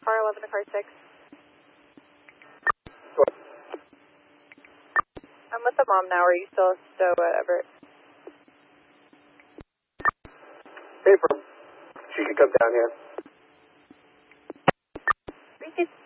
car 11 to car 6. What? I'm with the mom now. Are you still at Everett? April. She could come down here. Thank you.